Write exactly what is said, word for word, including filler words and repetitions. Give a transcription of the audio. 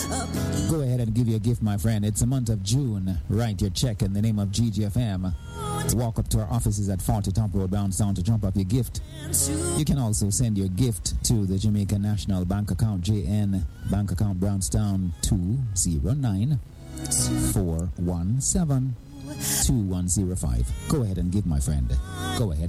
Go ahead and give your gift, my friend. It's the month of June. Write your check in the name of G G F M. Walk up to our offices at forty Top Road, Brownstown, to jump up your gift. You can also send your gift to the Jamaica National Bank account, J N Bank account Brownstown two zero nine four one seven two one zero five. Go ahead and give, my friend. Go ahead.